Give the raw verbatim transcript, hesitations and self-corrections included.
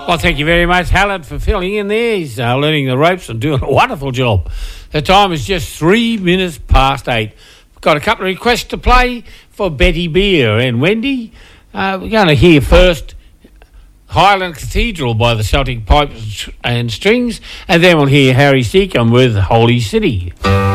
Well, thank you very much, Hallett, for filling in there. He's uh, learning the ropes and doing a wonderful job. The time is just three minutes past eight. We've got a couple of requests to play for Betty Beer and Wendy. Uh, we're going to hear first Highland Cathedral by the Celtic Pipes and Strings, and then we'll hear Harry Seacombe with Holy City.